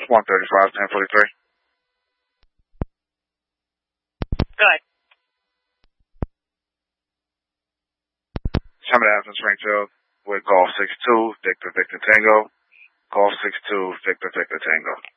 135, 1043. Good. Summit Athens, Springfield, with Golf 62, Victor Tango. Golf 62, Victor Tango.